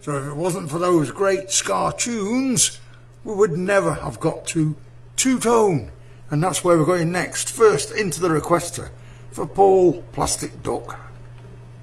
So if it wasn't for those great ska tunes, we would never have got to two-tone. And that's where we're going next. First into the requester for Paul Plastic Duck.